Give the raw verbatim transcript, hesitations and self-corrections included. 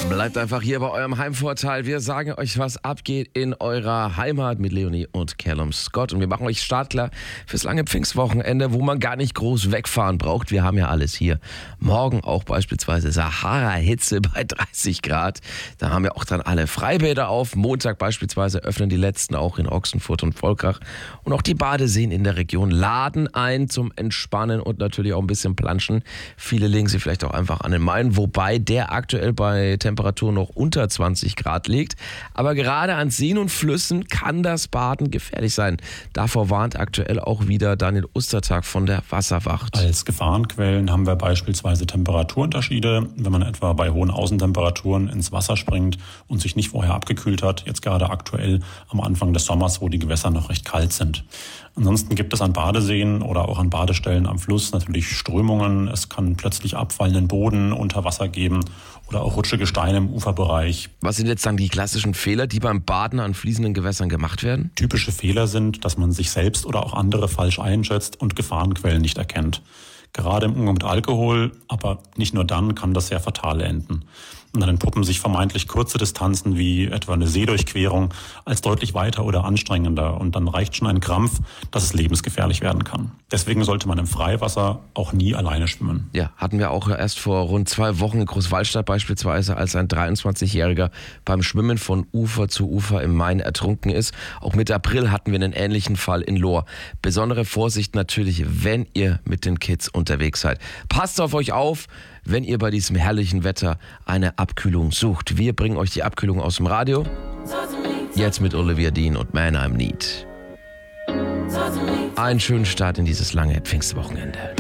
Bleibt einfach hier bei eurem Heimvorteil. Wir sagen euch, was abgeht in eurer Heimat mit Leonie und Callum Scott. Und wir machen euch startklar fürs lange Pfingstwochenende, wo man gar nicht groß wegfahren braucht. Wir haben ja alles hier. Morgen auch beispielsweise Sahara-Hitze bei dreißig Grad. Da haben wir auch dann alle Freibäder auf. Montag beispielsweise öffnen die letzten auch in Ochsenfurt und Volkach. Und auch die Badeseen in der Region laden ein zum Entspannen und natürlich auch ein bisschen planschen. Viele legen sie vielleicht auch einfach an den Main, wobei der aktuell bei Temperaturen noch unter zwanzig Grad liegt. Aber gerade an Seen und Flüssen kann das Baden gefährlich sein. Davor warnt aktuell auch wieder Daniel Ostertag von der Wasserwacht. Als Gefahrenquellen haben wir beispielsweise Temperaturunterschiede. Wenn man etwa bei hohen Außentemperaturen ins Wasser springt und sich nicht vorher abgekühlt hat, jetzt gerade aktuell am Anfang des Sommers, wo die Gewässer noch recht kalt sind. Ansonsten gibt es an Badeseen oder auch an Badestellen am Fluss natürlich Strömungen. Es kann plötzlich abfallenden Boden unter Wasser geben oder auch rutschige Steine im Uferbereich. Was sind jetzt dann die klassischen Fehler, die beim Baden an fließenden Gewässern gemacht werden? Typische Fehler sind, dass man sich selbst oder auch andere falsch einschätzt und Gefahrenquellen nicht erkennt. Gerade im Umgang mit Alkohol, aber nicht nur dann, kann das sehr fatal enden. Und dann entpuppen sich vermeintlich kurze Distanzen wie etwa eine Seedurchquerung als deutlich weiter oder anstrengender. Und dann reicht schon ein Krampf, dass es lebensgefährlich werden kann. Deswegen sollte man im Freiwasser auch nie alleine schwimmen. Ja, hatten wir auch erst vor rund zwei Wochen in Großwallstadt beispielsweise, als ein dreiundzwanzigjähriger beim Schwimmen von Ufer zu Ufer im Main ertrunken ist. Auch Mitte April hatten wir einen ähnlichen Fall in Lohr. Besondere Vorsicht natürlich, wenn ihr mit den Kids unterwegs seid. Passt auf euch auf, wenn ihr bei diesem herrlichen Wetter eine Abkühlung sucht. Wir bringen euch die Abkühlung aus dem Radio. Jetzt mit Olivia Dean und Man I'm Need. Einen schönen Start in dieses lange Pfingstwochenende.